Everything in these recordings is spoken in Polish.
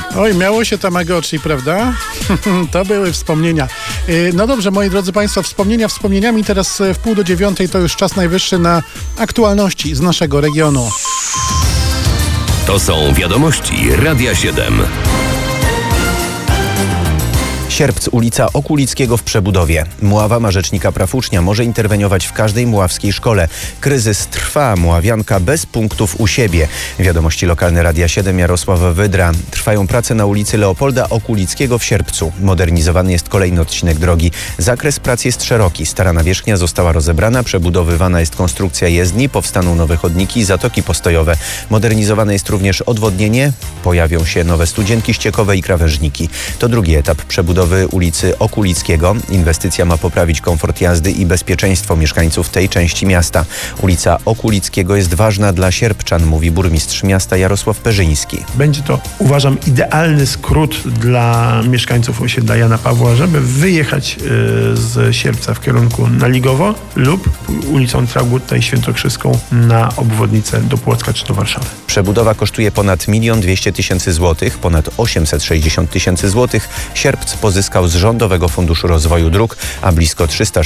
Oj, miało się Tamagotchi, prawda? To były wspomnienia. No dobrze, moi drodzy Państwo, wspomnienia wspomnieniami. Teraz w 8:30 to już czas najwyższy na aktualności z naszego regionu. To są wiadomości Radia 7. Sierpc, ulica Okulickiego w przebudowie. Mława ma rzecznika praw ucznia, może interweniować w każdej mławskiej szkole. Kryzys trwa, mławianka bez punktów u siebie. Wiadomości lokalne Radia 7, Jarosław Wydra. Trwają prace na ulicy Leopolda Okulickiego w Sierpcu. Modernizowany jest kolejny odcinek drogi. Zakres prac jest szeroki. Stara nawierzchnia została rozebrana, przebudowywana jest konstrukcja jezdni, powstaną nowe chodniki i zatoki postojowe. Modernizowane jest również odwodnienie. Pojawią się nowe studzienki ściekowe i krawężniki. To drugi etap przebudowy ulicy Okulickiego. Inwestycja ma poprawić komfort jazdy i bezpieczeństwo mieszkańców tej części miasta. Ulica Okulickiego jest ważna dla sierpczan, mówi burmistrz miasta Jarosław Perzyński. Będzie to, uważam, idealny skrót dla mieszkańców osiedla Jana Pawła, żeby wyjechać z Sierpca w kierunku na Ligowo lub ulicą Traugutta i Świętokrzyską na obwodnicę do Płocka czy do Warszawy. Przebudowa kosztuje ponad 1 200 000 złotych, ponad 860 000 złotych. Sierpc pozyskał z Rządowego Funduszu Rozwoju Dróg, a blisko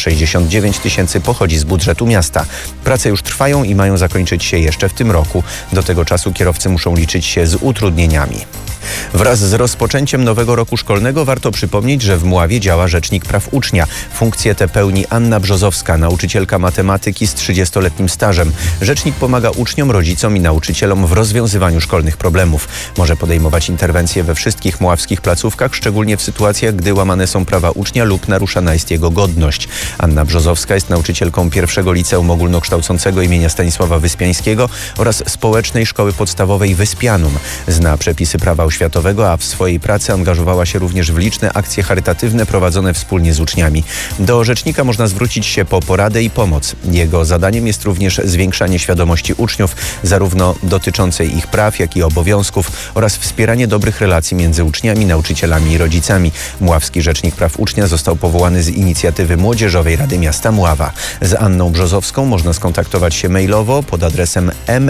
369 000 pochodzi z budżetu miasta. Prace już trwają i mają zakończyć się jeszcze w tym roku. Do tego czasu kierowcy muszą liczyć się z utrudnieniami. Wraz z rozpoczęciem nowego roku szkolnego warto przypomnieć, że w Mławie działa Rzecznik Praw Ucznia. Funkcję tę pełni Anna Brzozowska, nauczycielka matematyki z 30-letnim stażem. Rzecznik pomaga uczniom, rodzicom i nauczycielom w rozwiązywaniu szkolnych problemów. Może podejmować interwencje we wszystkich mławskich placówkach, szczególnie w sytuacjach, gdy łamane są prawa ucznia lub naruszana jest jego godność. Anna Brzozowska jest nauczycielką pierwszego liceum ogólnokształcącego imienia Stanisława Wyspiańskiego oraz Społecznej Szkoły Podstawowej Wyspianum. Zna przepisy prawa oświatowego, a w swojej pracy angażowała się również w liczne akcje charytatywne prowadzone wspólnie z uczniami. Do rzecznika można zwrócić się po poradę i pomoc. Jego zadaniem jest również zwiększanie świadomości uczniów, zarówno dotyczącej ich praw, jak i obowiązków oraz wspieranie dobrych relacji między uczniami, nauczycielami i rodzicami. Mławski Rzecznik Praw Ucznia został powołany z inicjatywy Młodzieżowej Rady Miasta Mława. Z Anną Brzozowską można skontaktować się mailowo pod adresem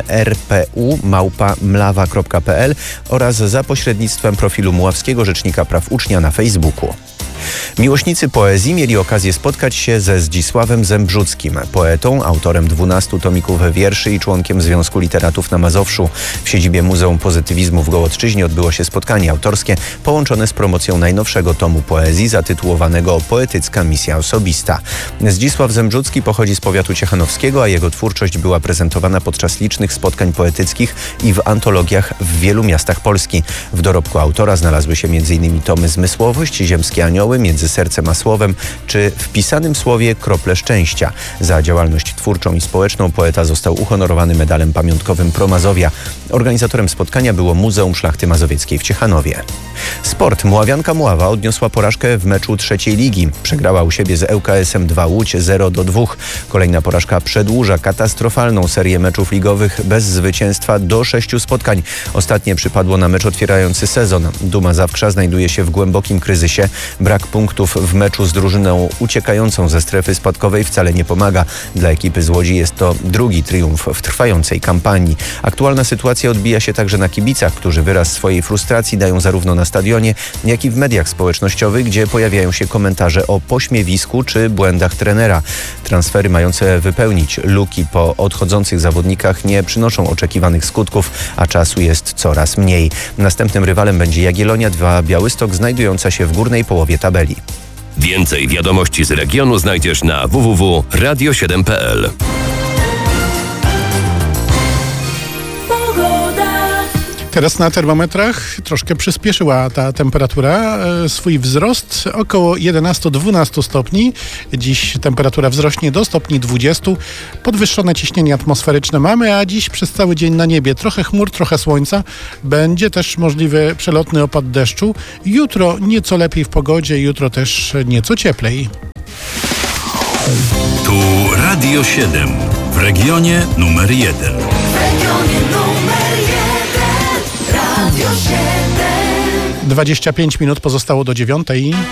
mrpu@mlawa.pl oraz za pośrednictwem profilu Mławskiego Rzecznika Praw Ucznia na Facebooku. Miłośnicy poezji mieli okazję spotkać się ze Zdzisławem Zembrzuckim, poetą, autorem 12 tomików wierszy i członkiem Związku Literatów na Mazowszu. W siedzibie Muzeum Pozytywizmu w Gołotrzyźnie odbyło się spotkanie autorskie połączone z promocją najnowszego tomu poezji zatytułowanego Poetycka misja osobista. Zdzisław Zembrzucki pochodzi z powiatu ciechanowskiego, a jego twórczość była prezentowana podczas licznych spotkań poetyckich i w antologiach w wielu miastach Polski. W dorobku autora znalazły się m.in. tomy Zmysłowość, Ziemskie anioły, Między sercem a słowem, czy w pisanym słowie Krople szczęścia. Za działalność twórczą i społeczną poeta został uhonorowany medalem pamiątkowym Promazowia. Organizatorem spotkania było Muzeum Szlachty Mazowieckiej w Ciechanowie. Sport. Mławianka Mława odniosła porażkę w meczu trzeciej ligi. Przegrała u siebie z ŁKS-em 2 Łódź 0-2. Kolejna porażka przedłuża katastrofalną serię meczów ligowych bez zwycięstwa do 6 spotkań. Ostatnie przypadło na mecz otwierający sezon. Duma Zawkrza znajduje się w głębokim kryzysie. Brak punktów w meczu z drużyną uciekającą ze strefy spadkowej wcale nie pomaga. Dla ekipy z Łodzi jest to drugi triumf w trwającej kampanii. Aktualna sytuacja odbija się także na kibicach, którzy wyraz swojej frustracji dają zarówno na stadionie, jak i w mediach społecznościowych, gdzie pojawiają się komentarze o pośmiewisku czy błędach trenera. Transfery mające wypełnić luki po odchodzących zawodnikach nie przynoszą oczekiwanych skutków, a czasu jest coraz mniej. Następnym rywalem będzie Jagiellonia 2 Białystok, znajdująca się w górnej połowie tabeli. Więcej wiadomości z regionu znajdziesz na www.radio7.pl. Teraz na termometrach troszkę przyspieszyła ta temperatura. Swój wzrost około 11-12 stopni. Dziś temperatura wzrośnie do stopni 20. Podwyższone ciśnienie atmosferyczne mamy, a dziś przez cały dzień na niebie trochę chmur, trochę słońca. Będzie też możliwy przelotny opad deszczu. Jutro nieco lepiej w pogodzie, jutro też nieco cieplej. Tu Radio 7 w regionie numer 1. Radio 7. 25 minut pozostało do 9.